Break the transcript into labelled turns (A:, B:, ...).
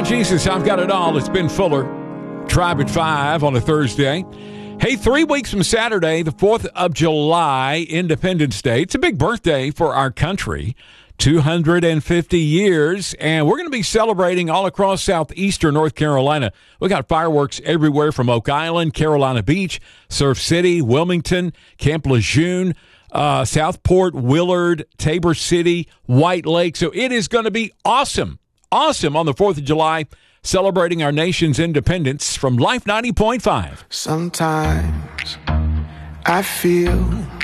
A: Jesus, I've got it all. It's Ben Fuller. Tribe at 5 on a Thursday. Hey, 3 weeks from Saturday, the 4th of July, Independence Day. It's a big birthday for our country. 250 years, and we're going to be celebrating all across southeastern North Carolina. We got fireworks everywhere from Oak Island, Carolina Beach, Surf City, Wilmington, Camp Lejeune, Southport, Willard, Tabor City, White Lake. So it is going to be awesome on the 4th of July, celebrating our nation's independence from Life 90.5.
B: Sometimes I feel